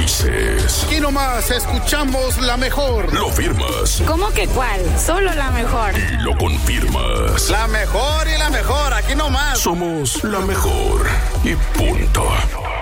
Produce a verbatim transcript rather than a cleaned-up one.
dices. Aquí nomás escuchamos la mejor. Lo firmas. ¿Cómo que cuál? Solo la mejor. Y lo confirmas. La mejor y la mejor, aquí nomás. Somos la mejor. Y punto.